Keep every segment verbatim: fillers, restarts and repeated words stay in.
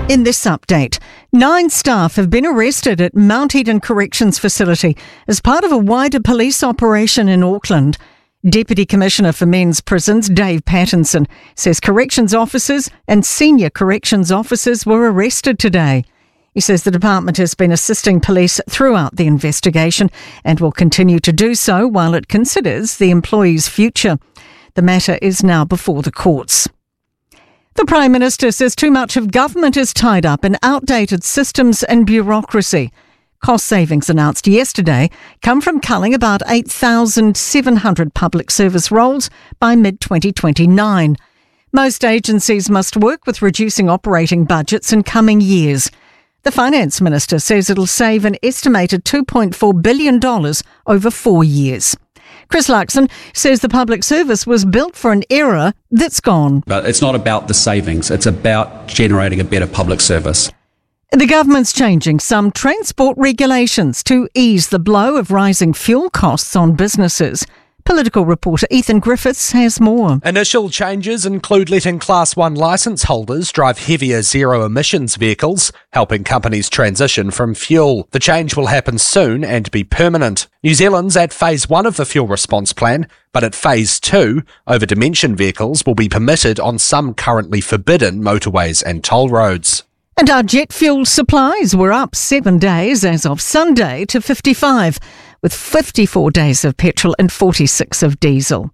In this update, nine staff have been arrested at Mount Eden Corrections Facility as part of a wider police operation in Auckland. Deputy Commissioner for Men's Prisons, Dave Pattinson, says corrections officers and senior corrections officers were arrested today. He says the department has been assisting police throughout the investigation and will continue to do so while it considers the employee's future. The matter is now before the courts. The Prime Minister says too much of government is tied up in outdated systems and bureaucracy. Cost savings announced yesterday come from culling about eight thousand seven hundred public service roles by mid twenty twenty-nine. Most agencies must work with reducing operating budgets in coming years. The Finance Minister says it'll save an estimated two point four billion dollars over four years. Chris Luxon says the public service was built for an era that's gone. But it's not about the savings, it's about generating a better public service. The government's changing some transport regulations to ease the blow of rising fuel costs on businesses. Political reporter Ethan Griffiths has more. Initial changes include letting Class one licence holders drive heavier zero-emissions vehicles, helping companies transition from fuel. The change will happen soon and be permanent. New Zealand's at phase one of the fuel response plan, but at phase two, over-dimension vehicles will be permitted on some currently forbidden motorways and toll roads. And our jet fuel supplies were up seven days as of Sunday to fifty-five, with fifty-four days of petrol and forty-six of diesel.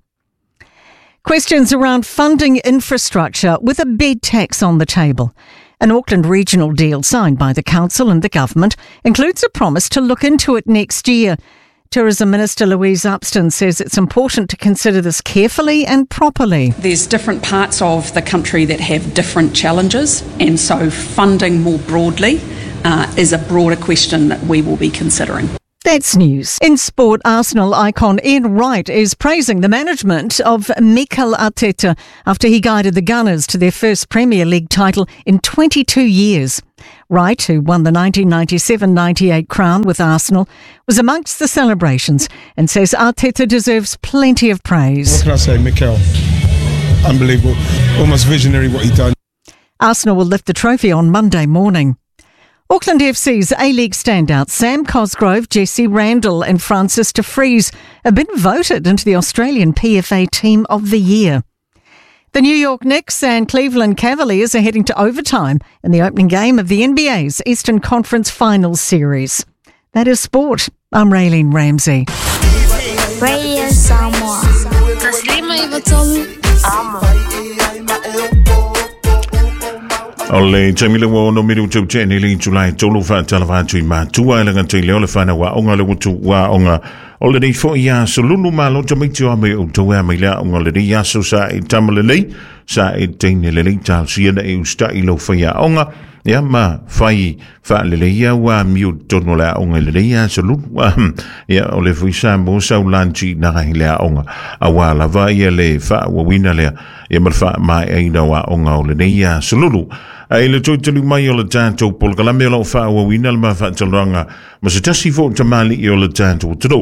Questions around funding infrastructure with a bed tax on the table. An Auckland regional deal signed by the council and the government includes a promise to look into it next year. Tourism Minister Louise Upston says it's important to consider this carefully and properly. There's different parts of the country that have different challenges, and so funding more broadly uh, is a broader question that we will be considering. That's news. In sport, Arsenal icon Ian Wright is praising the management of Mikel Arteta after he guided the Gunners to their first Premier League title in twenty-two years. Wright, who won the nineteen ninety-seven ninety-eight crown with Arsenal, was amongst the celebrations and says Arteta deserves plenty of praise. What can I say, Mikel? Unbelievable. Almost visionary what he done. Arsenal will lift the trophy on Monday morning. Auckland F C's A-League standouts Sam Cosgrove, Jesse Randall and Francis de Vries have been voted into the Australian P F A Team of the Year. The New York Knicks and Cleveland Cavaliers are heading to overtime in the opening game of the N B A's Eastern Conference Finals Series. That is sport. I'm Raylene Ramsey. Radio Samoa. Taslima Ivatolu. Ole Jamila wo no miru tu cheni li July tolu fa talava tu ma tua le ngai le ole fa na wa onga le wutu wa onga ole ni fo ya solulu ma lo to mitu ame o to wa me la onga le ya so sa i tamale le sa i tene le le ta si na e usta i lo fa ya onga ya ma fai fa le le ya wa miu to no la onga le ya solu wa ya ole fu sa mo sa lanchi na ga le onga awala va ya le fa wa wina le ya ma fa mai ai na wa onga ole ya solulu ai le toi telu mai o le tātou pol kalame o lau wha ua wina le mawha talranga ma se tasi fo tamali i o le tātou taro.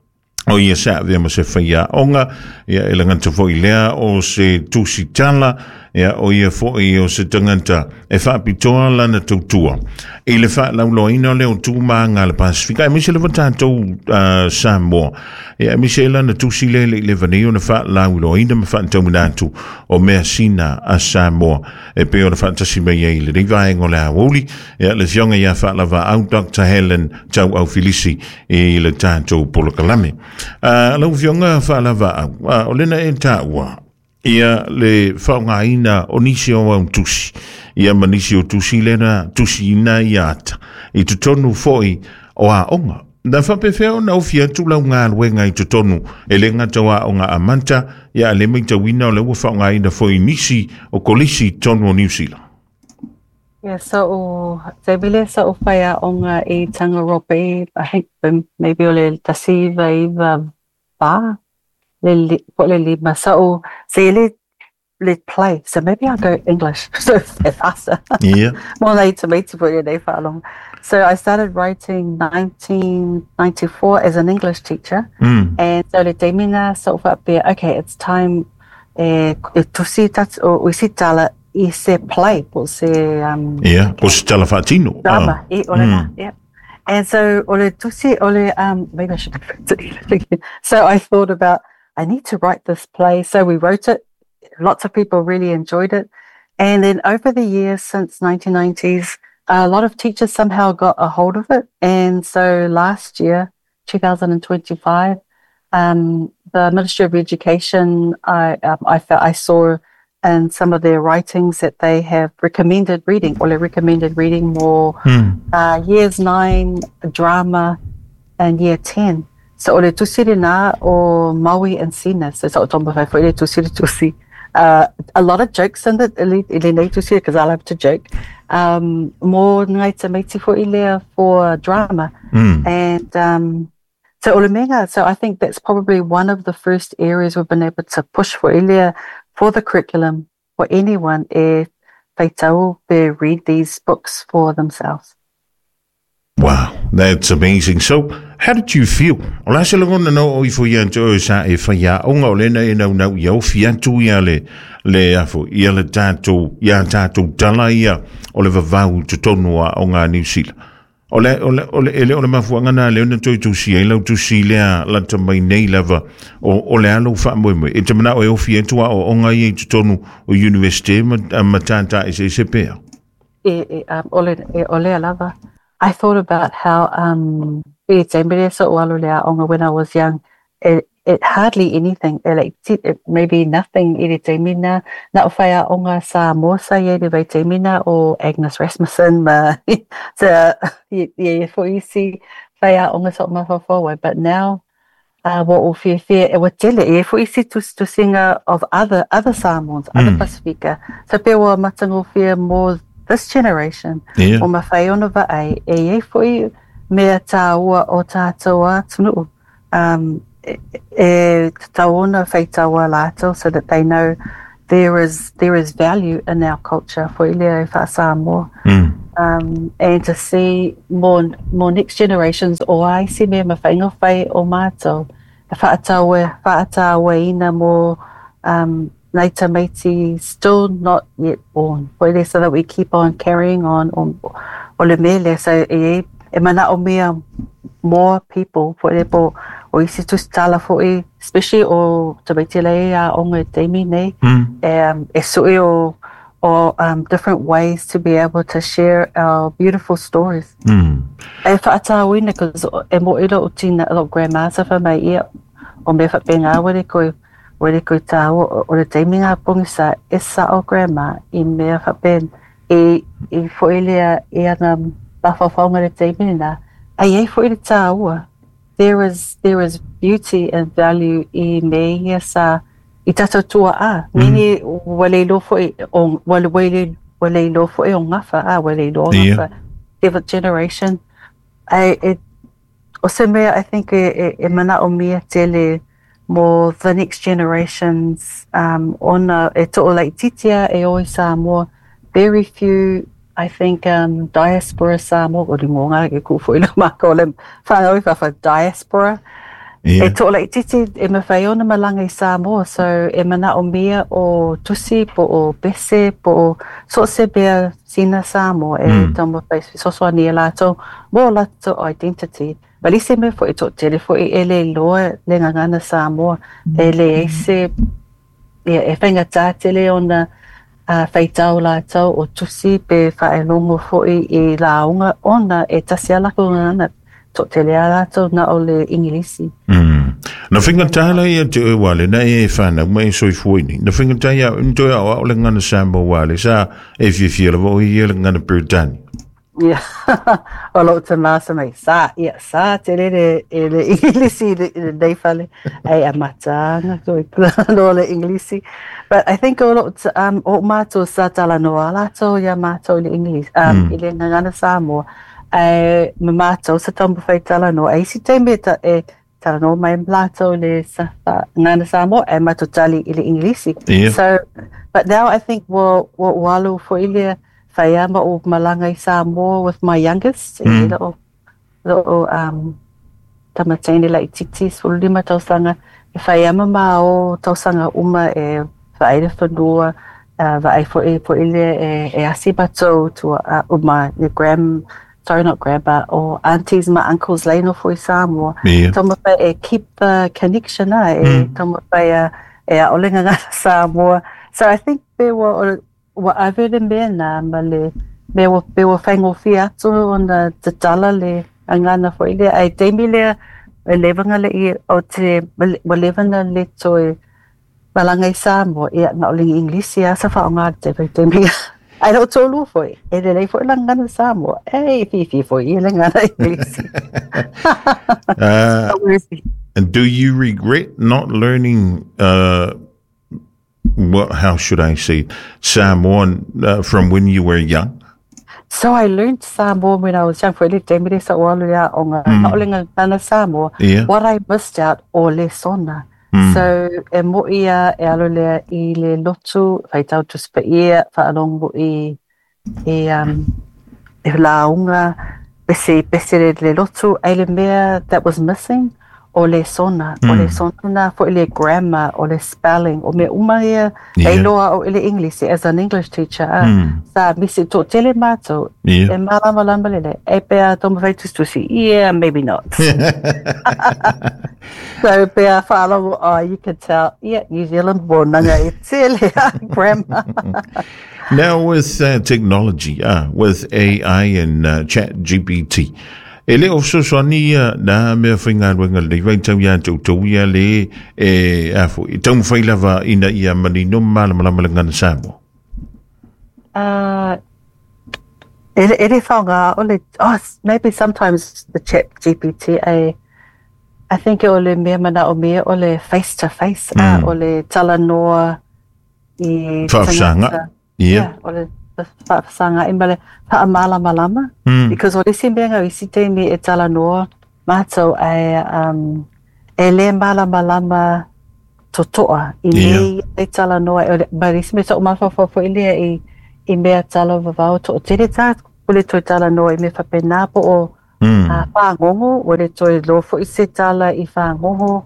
O ia sa vea ma se whaia onga, ia e langanta fo i lea o se tusi tala, ia o ia fo i o se tanganta e wha pitoa lana tautua. I le wha lauloa ina leo tū maa ngā le Pasifika, e mise le wa tātou uh, Samoa. Ia e mise lana tusi le le le vaneo na wha lauloa ina ma wha tau minatu o mea sina a Samoa. E peo na wha tasi mai e le rivae ngo le awoli, ia le fionga ia wha lava au Doctor Helen tau au Filisi i le tātou polokalame. Uh, lau fionga wha lava au, uh, o lena e tāua. Ia le whaungaina o nisi o au tusi. Ia manisi o tusi lena tusi ina i ata. I tutonu foi o a onga. Na whapewheo na ufia tula ngā luenga i tutonu. E le ngata wa onga amanta. Ia le meita wina o le ua whaungaina foi nisi o kolisi tonu o New Zealand. Yeah, so te bile sa o whaia onga i Tangarope. I think maybe o le tasiva iwa ba. Le le lima so say le le play so maybe I'll go English so they're faster. Yeah. More late to me to put your day for long. So I started writing nineteen ninety-four as an English teacher, mm. and so le temina so up there. Okay, it's time. Eh, to see that or we see tala i se play, po se... Um, yeah, po se talafatino. Drama, e ole na, yeah. And so, ole tusi, ole, um, maybe I should have written it. So I thought about, I need to write this play. So we wrote it. Lots of people really enjoyed it. And then over the years, since nineteen nineties, a lot of teachers somehow got a hold of it. And so last year, two thousand twenty-five, um, the Ministry of Education, I, um, I, felt, I saw in some of their writings that they have recommended reading, or they recommended reading more mm. uh, years nine drama and year ten. So ole tusiri na o Maui and Sina. So it's otomba fai ole tusiri tusi. Uh, a lot of jokes in it. Ili ili nei tusiri because I love to joke. Um, more ngai te meiti for ilea for drama. Mm. And um, so ole menga. So I think that's probably one of the first areas we've been able to push for ilea for the curriculum for anyone. E whaitau be read these books for themselves. Wow, that's amazing. So, how did you feel? Ola se longo na no ifo ya nto sa e fa ya onga ole na e na na ya fia tu ya le le afo ya le tato ya tato tala ya ole va vau to tonua onga New Zealand. Ole ole ole ele ole mafu ngana le na to to si ele to si le la to mai nei lava o ole alo fa mo mo e te mana o fia tu o onga ye to tonu o university matanta is se pe. E e ole ole lava. I thought about how um when I was young, it, it hardly anything, like it, maybe nothing. Iritemina, na whaya onga sa mosa ye de vaitemina or Agnes Rasmussen, ma so yeah, for you see whaya onga so ma forward. But now, uh, what will fear fear it would tell it for you see to to sing of other other Samoans, other Pacifica. So pe wa matango fear more. This generation, yeah. O mawhai ona wa ai, e e fwoi mea tāua o tātou atunu. Um, e, e tāona whai tāua lātou so that they know there is there is value in our culture for ilea e whaasa more. Mm. Um, and to see more more next generations o ai si mea mawhainga whai o mātou. E whaataua, whaataua ina more um, Nei Tamaiti still not yet born. Poile so that we keep on carrying on on ole mele so e e mana o mea more people poile po o isi tu stala foi especially o Tamaiti lei a onga teimi nei um e sui o or um different ways to be able to share our beautiful stories. Mm. E whaatawina because e mo ilo o tina ilo grandma sa fa mai ia o me fa penga wale ko Wale koe tāo o le teiminga pongisa e sa o grandma I mea whapen e i foelea e ana bawhawhaunga le teimina. Ai ei foele tāua. There is there is beauty and value I mea sa I tato tua a. Mini wale lo foe o wale wale wale lo foe o ngafa a wale lo ngafa. Different generation. I it o se mea I think e, e mana o mea tele more the next generations um on e to like titia e oi Samoa very few I think um diaspora Samoa o ringonga ke ku foi ma ko le fa oi fa diaspora e to like titi e me fai ona malanga I Samoa so e mana o mea o tusi po o bese po so se be sina Samoa e tomo fai so so ni la to mo la to identity. But ise me fo ito tele fo ele loa le ngana Samoa ele ise e whainga tā tele ona uh, whaitau la tau o tusi pe whaelongo fo I launga ona e tasia lako ngana to tele ala tau na o le Ingilisi. Mm. Na whinga tāla ia te e wale na e whana mai soi fuini. Na whinga tā ia unto ia o le ngana Samoa wale sa e whiwhira vo I ia le ngana Britannia. Yeah, o lo te masa mai sa ia sa te re e le Inglisi le dei fale ai amatanga ko no le Inglisi, but I think o lo um o mato sa tala no ala to ya mato le English um ile ngana Samoa ai mato sa tombo fai tala no ai si te meta e tala no mai plato le sa ngana Samoa e mato tali ile Inglisi. So but now I think what what walu for ile Whaiama o malanga I Samoa with my youngest, mm. little, little um, tamatene like titis, ulima tausanga, e whaiama ma o tausanga uma e whaere whanua, uh, vai fo e fo ile e, e asi bato to uh, uma your grand sorry not grandpa or aunties my uncles leno for Samoa tomo pa e keep the connection na e tomo pa e e olenga nga Samoa so I think there were what I've heard in there na male me wo be wo fango fia so on the the tala le angana for ile ai temile eleven le i o te eleven le to Malangai Samoa ia na oling English ia sa fa nga te te me I don't tolu foi e le foi langana Samoa e fifi foi e langana English uh, and do you regret not learning uh what how should I say Samoan uh, from when you were young? So I learned Samoa when I was young for little time sa wala ya onga na oling ngana Samoa what I missed out o le sona. Mm. So e mo ia e alo lea I le lotu fai tau tu spa ia fa along mo I e um e launga bese bese le lotu ai le mea that was missing o le sona mm. o le sona for le grammar o le spelling o me uma ia yeah. e loa o le English as an English teacher mm. sa misi to tele mato yeah. e malama lamba lele e pea tomo fai tu tu si yeah maybe not so pea follow oh you can tell yeah New Zealand born nanga e tele grammar. Now with uh, technology uh, with A I and uh, Chat G P T ele ofso soni na me finga wenga le vai tau ya tu tu ya le e afu tau fai lava ina ia mani no mala mala mala ngana Samoa uh ele ele fanga ole oh maybe sometimes the Chat G P T I I think ole me mana o me ole face to face mm. uh, ole tala noa I tangata yeah ole sanga imbale pa mala malama mm. because what is imbenga isite mi etala no mato ai um ele mala malama totoa ile etala no baris me so ma fa fa ile I I me etala va to tele ta pole to etala no me fa pena po o a pa ngongo ore to lo fo isetala I fa ngongo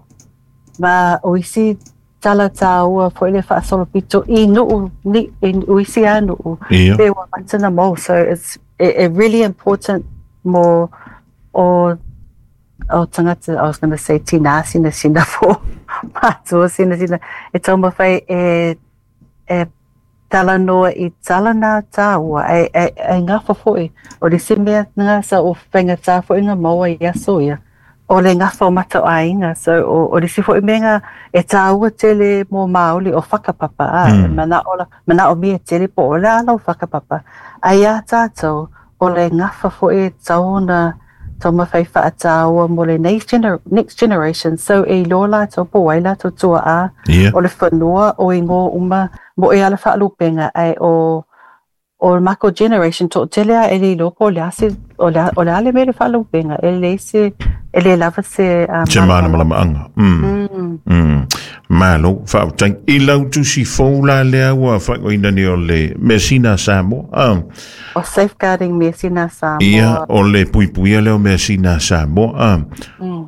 ma o isi tala taua for ile fa solo pito I no ni in uisiano they were matana mo so it's it, it really important more or oh tangata I was going to say tina sina sina fo mato sina sina it's almost fai e e tala noa I tala na taua e e nga fo foi o le simea nga sa o fenga ta fo nga maua ia soia o le ngafo mata ainga so o o le sifo menga e taua tele mo maoli o whakapapa mm. mana ola mana o mi tele po ola ala o whakapapa aia tato o le ngafa fo e tauna toma fai wha taua mo le next, gener next generation so e lola to po waila to tua a yeah. o le whanua o e ngō uma mo e ala whaalupenga ai o o mako generation to telea ele lopo le ase o le o le ale mere falo benga ele se ele lava se te mana mala anga mm mm malo fa tang I lau tu si fola le wa fa ko ina ni o le Messina Samoa um o safeguarding Messina Samoa ia o le pui pui le o Messina Samoa um mm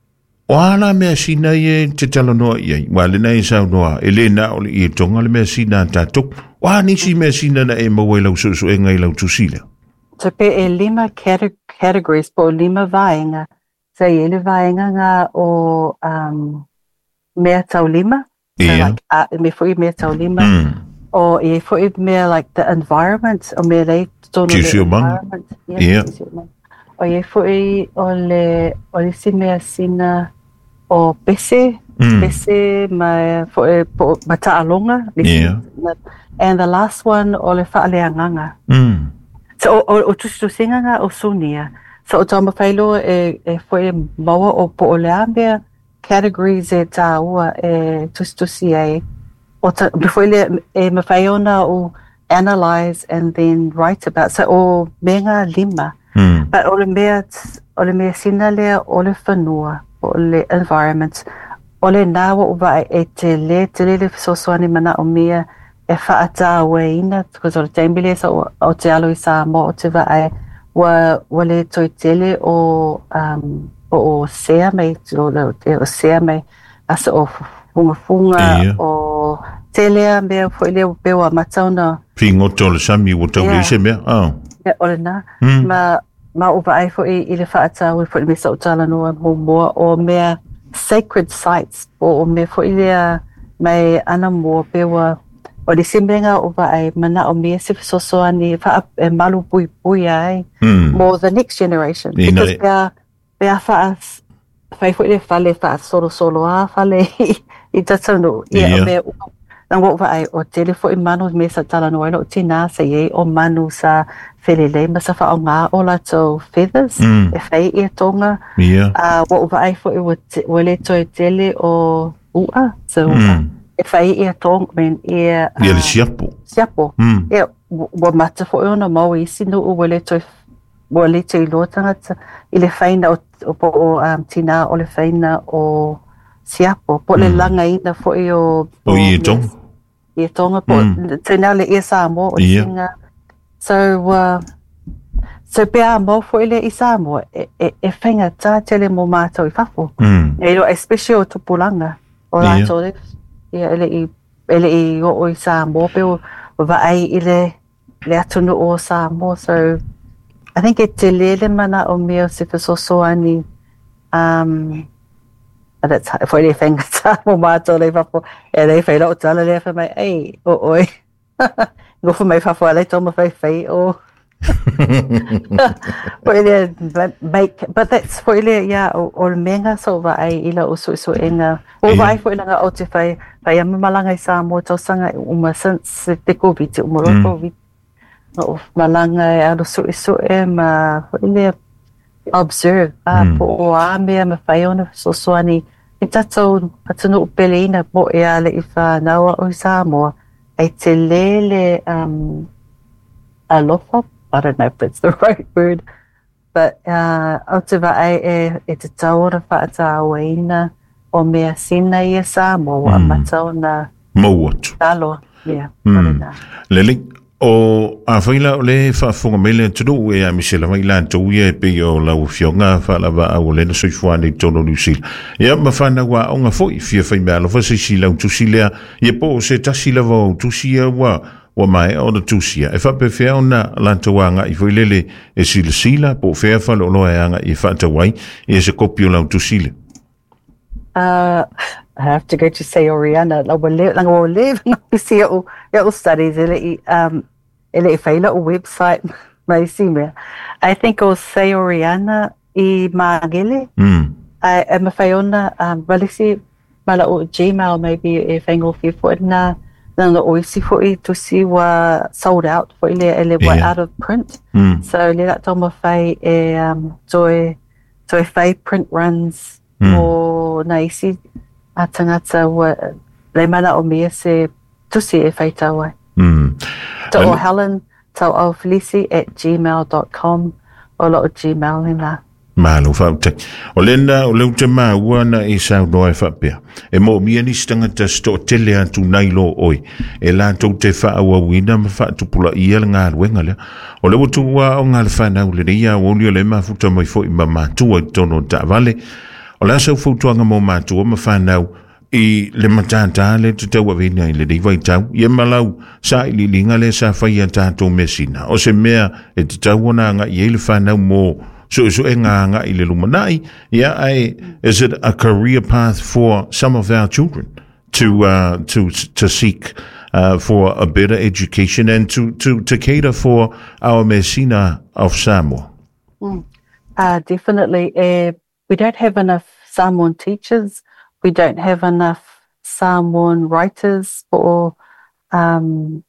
Oana Messina ye te tala noa ye wale nei sa noa ele na o le tonga le Messina tatuk wa ni si Messina na e mo lau so so e ngai lau tu sile te pe e lima categories po lima vainga sa ele vainga nga o um mea tau lima yeah. so like uh, me foi mea tau lima mm. o e foi mea like the environment o me rei tono the environment yeah, yeah. o e foi o le o le si mea sina o pese mm. pese ma foi po mata alonga yeah. and the last one o le faaleanganga mm. so o o tu tu singa o sunia so o tama failo e e foi maua o po le ambia categories e taua e tu tu sia o ta before le e me faiona o analyze and then write about so o menga lima mm. but o le mea o le mea sina le o le whanua o le environment o le nawa o vai e te le te le so soani mana o mea e whaata weina, because o le teimbile sa o te alo I sa mo o te vai wa wa le toi tele o um o sea mai o le o sea mai asa o funga funga yeah. o o te lea mea fo lea bewa matauna. Pingo tole sami o tau le se mea. Oh. E ole na. Ma ma o vai fo i le whaata o fo i me sa o tala noa mo moa o mea sacred sites o me fo i lea mai ana mo bewa o le simbenga o vai mana o me se so ani fa e malu pui pui ai more the next generation because they they are fast fai fo le fale fa solo solo a fale i tatano ia me nang wo vai o tele fo i manu me sa tala no no tina se ye o manu sa felele ma sa fa o nga o la to feathers e fai e tonga a wo vai fo i wo le to tele o ua so e fai e tong men e ia le siapo siapo e wo mata fo ona mau i sino o le to wo le te lo tanga i le faina o po o tina o le faina o siapo po le langa ina fo i o o i tong i tonga po tina le e Samoa o singa so uh, so pe a mo fo i le i Samoa e e fainga ta tele mo mato i fafo e lo especially o tupulanga o la tole ia ele i ele i o i Samoa pe o vai i le le atunu o Samoa so I think it telele mana o meo se so so ani um that's for the thing that mo mato le papo e le fai lo tala le fa mai ai o oi go for mai fa fa le tomo fai fai o for the make but that's for the yeah o menga so vai ila o so so enga o vai for nga o te fai fai malanga i sa mo to sanga uma sense te covid mo ro covid o malanga e alo so so e ma ele observe a po a me ma fai ona so so ani itato atunu pelina po e ale ifa na o Samoa ai te lele um alofa I don't know if it's the right word but uh out of ai e te taora fa ta waina o me sina i Samoa matona mowat alo yeah lele o a faila o le fa fonga mele tudu e a misela mai la tu ye pe o la fionga fa la va o le no sui fuani tono lusil ia ma fa na wa onga foi fia fa me lo fa si si la tu silia ye po se ta si la vo tu sia wa wa mai o de tu sia e fa pe fe ona la tuanga i foi lele e sila sila po fe fa lo lo anga i fa ta wai e se kopio la tu sila uh I have to go to say Oriana. I will live. I will live. I see it. It will studies. It um. It fail a website. My senior. I think I'll say Oriana. I magele. Hmm. I am a Fiona. Um. Well, see, mala o Gmail maybe if I go for na. Then the oisi for it to see what sold out for it. It was out of print. Mm. So let that time fai um. Joy. Joy fai print runs more nice. A tangata wa le mana o mea se tusi e whai taua. Mm. Ta o Helen, ta o Felici at gmail dot com o lo o Gmail ni la. Malo whaute. O lena o leu te maa uana e sao noe whapea. E mo mia ni stangata sto tele atu nailo oi. E la tau te whaaua wina ma whaatupula ia ngā ruenga lea. O leu tu wa o ngā le whanau le ria o ni o le mafuta mai fo i ma mātua i tono ta vale. O la sau fautuanga mo mātua ma whanau i le matata le te tau awina i le rei vai tau. Ia malau sa i li linga le sa whaia tātou mesina. O se mea e te tau ona nga i ele whanau mo so so e ngā nga i le lumanai. Ia ai, is it a career path for some of our children to uh, to to seek uh, for a better education and to, to, to cater for our mesina of Samoa? Mm. Uh, definitely. Uh, We don't have enough Samoan teachers. We don't have enough Samoan writers or um,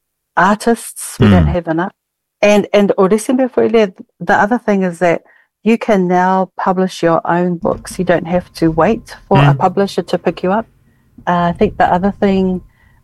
artists. We mm. don't have enough. And and the other thing is that you can now publish your own books. You don't have to wait for mm. a publisher to pick you up. Uh, I think the other thing,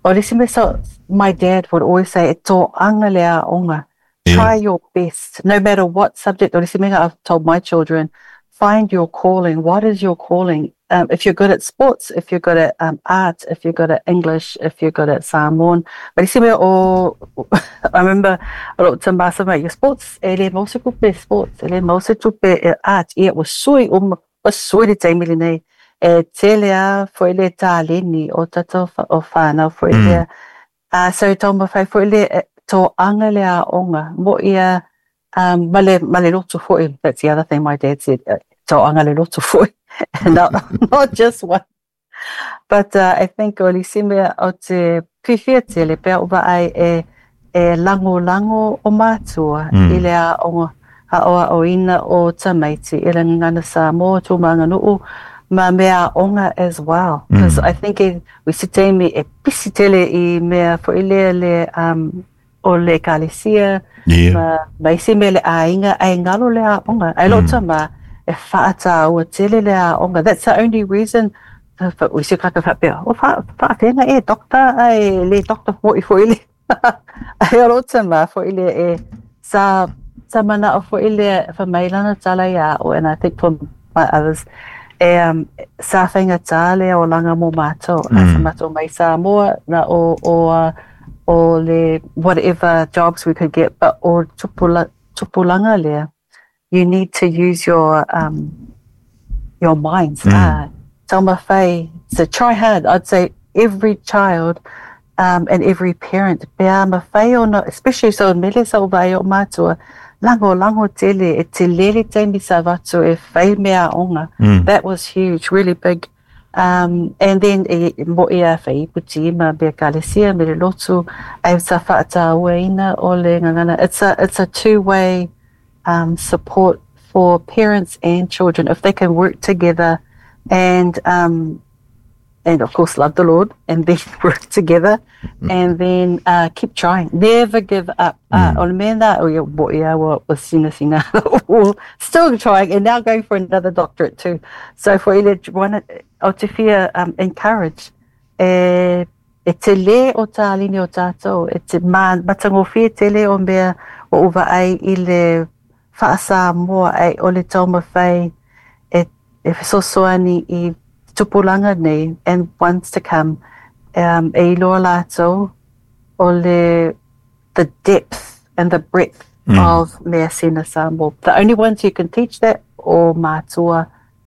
so my dad would always say, "E tō anga lea onga." Try your best, no matter what subject. I've told my children, find your calling. What is your calling? Um, if you're good at sports, if you're good at um, art, if you're good at English, if you're good at Samoan. But you see, oh, I remember a lot of time about your sports. Ele most tupe sports. Ele most tupe art. It was sui um was sui de te miline. e telea fo ile tālini o tato o whānau fo ile. Uh, so tau mawhai fo ile tō anga lea onga. Mo ia, um, male, male loto fo ile. That's the other thing my dad said. Uh, tō anga le loto fo ile. not, not just one. But uh, I think o li simea o te piwhia tele pia uwa ai e, e lango lango o mātua mm. i lea onga haoa o ina o tamaiti i le ngana Samoa tō manga nuu ma mea onga as well. Because mm. I think e, we sitei me e pisi tele i mea fo i lea le um, o le kalesia yeah. ma, ma i se me le ainga ai ngalo lea onga. Ai lota mm. ma e whaata ua tele lea onga. That's the only reason we se kaka whapea. O whaatena e doctor, ai le doctor fo i fo i le. Ai o rota ma fo i le e sa, sa mana o fo i le whamailana tala ia o, and I think for my others, e um, sa whainga tale o langa mo mātou. Mm. Sa mātou mai sa moa na o, o, uh, o le whatever jobs we could get, but o tupula, tupulanga lea, you need to use your, um, your minds. Mm. Uh, Tama Faye, so try hard. I'd say every child um, and every parent, pea ma whai o na, especially so mele sa o vai o mātua, lango lango tele, e te lele teimi sa watu e whai mea onga. Mm. That was huge, really big. Um, and then e mo ia whai puti ma bea kalesia, me le lotu, e sa whaata ueina o le ngangana. It's a, it's a two-way um, support for parents and children. If they can work together and um and of course love the Lord and then work together mm. and then uh keep trying, never give up. mm. uh Olmenda oh yeah what was sina sina still trying and now going for another doctorate too. So for ele one o te fia um encourage e e te le o ta lini o tato e te man matango fia te le o mea o uva ai i le whaasa moa ai o le tauma whai if so soani I tupulanga nei and wants to come um e loa lato o le the depth and the breadth mm. of mea sina Samoa. The only ones who can teach that o mātua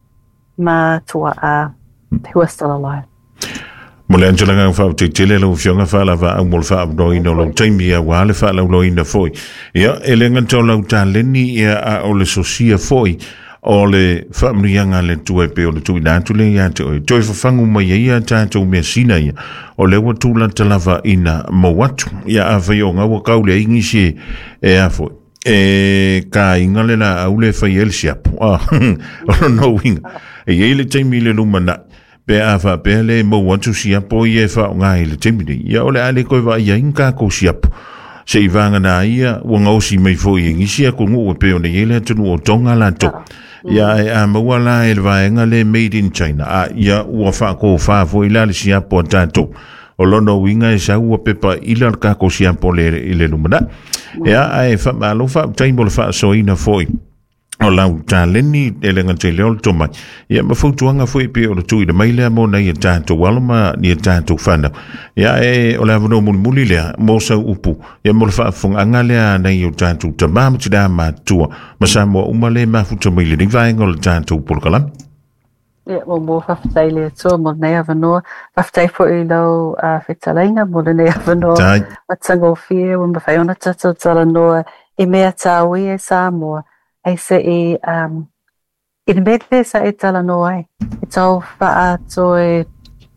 mātua a who are still alive. Mole Angela nga fa te tele lo fionga fa la va mo fa no ino lo taimi a wa le fa lo ina foi. Ya elenga to lo taleni ia o le sosia foi. O le whamrianga le tue pe o le tui nātu le ia te oi. Toi whawhangu mai ia tātou mea sina ia. O le watula talawa ina mawatu. Ia a whai o ngawa kau le ingi se e a fo. E ka inga le la au le whai el siapu. Ah, o no winga. E ei le teimi le lumana. Pe a wha pe le mawatu siapo i e wha o ngā i le teimi le. Ia o le ale koe wa ia inga ko siapu. Se i vanga na ia, wanga osi mai fo i ingi sia ko ngu o pe o le ele atunu o tonga la to. Ia e a mawala e vaenga le made in China. A ia ua wha ko wha fo ila le siapo a tātou. O lono winga e sa ua pepa ila ka ko siapo le ile lumana. Ia e wha malo wha taimbo le wha soina foi. O lau tā leni e lenga te leo le tomai. Ia ma fautuanga foi pe o le tui le mailea mo na ia tātou walama ni ia tātou whana. Ia e o le avano muli muli lea mo sa upu. Ia mo le whaafunga lea na ia tātou tamama tida mātua. Ma sa mo umale mafuta maile ni vaenga o le tātou pulkalam. Ia mo mo whaftai lea tō mo nei avanoa. Whaftai fo i lau whetalainga mo le nei avanoa. Tai. Matango fia o mawhai ona tatou tala noa i mea tāui e Samoa. I say, um, in mele sa e tala noai, it's all wha to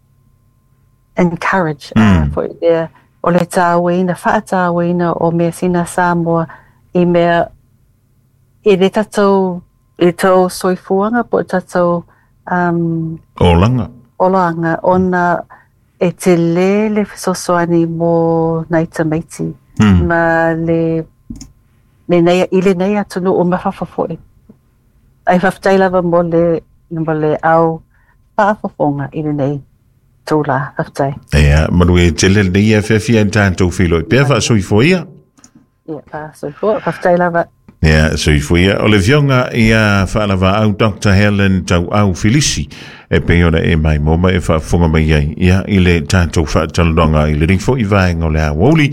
encourage uh, for the o le tāwina, wha tāwina o mea sina Samoa I mea I le tatou I tau soifuanga po tatou um, Olanga Olanga ona e te le le fisosoani mo naita maiti mm. ma le le nei ile nei atunu o mawhawhawhoi. Ai whawhtai lava mo le mo le au whawhawhonga ile nei tūla whawhtai. Ea, manu e tele nei e whewhia in tātou whiloi. Pea whasoifoia? Ia, whasoifoia, whawhtai lava. Ia, soifoia. O le vionga ia whaalawa au Doctor Helen tau au Filisi e peona e mai moma e whawhonga mai ai. Ia, ile tātou whaatalandonga ile ringfo I vaenga o le a woli.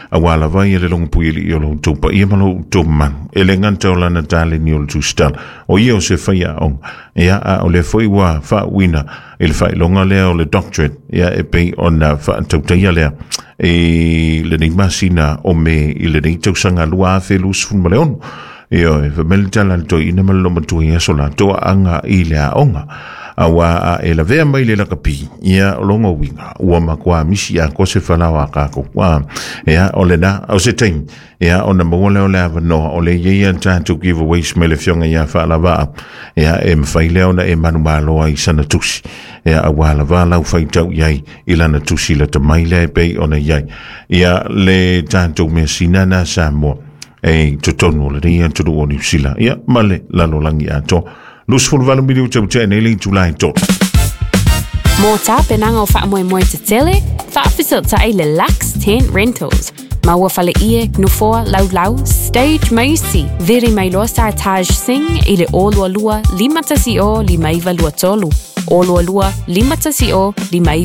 awala vai le long puili yo lo tupa ia malo tuman ele nganta ola na tale ni ol tustal o ia o se faia on ia a o le foi wa fa wina il fa longa le o le doctorate ia e pe ona fa tautia le e le ni masina o me i le ni tausanga lua fe lus fun maleon ia e fa meltala to ina malo matu ia sola to anga i le onga awa a e la vea mai le la kapi ia longo winga ua makua misi a ko se falawa ka ko wa ia ole na o se ting ia ona mole ole ava no ole ia trying to give away smell of young ia fa lava ia e mfaile ona e manu malo ai sana tusi ia awa lava lau fai tau iai ilana tusi la te maile pe ona iai ia le tanto me sinana sa mo e totonu le ia to do ni sila ia male la lo langi ato Lus ful valu miliu tau tēne li July tot. Mō tā penanga o wha moe moe te tele, wha afisil ta e le Lux Tent Rentals. Maua fale ie, gnufoa, lau lau, stage maisi, veri mai loa sa Taj Singh i le olua lua, lima tasi o, lima iwa lua tolu. Olua lua, lima tasi o, lima iwa